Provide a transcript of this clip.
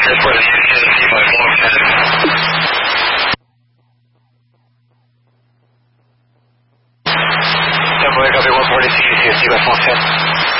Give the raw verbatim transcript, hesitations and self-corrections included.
Airport is U K to see my block headed. Tempo copy one forty-two, U C S U by four ten.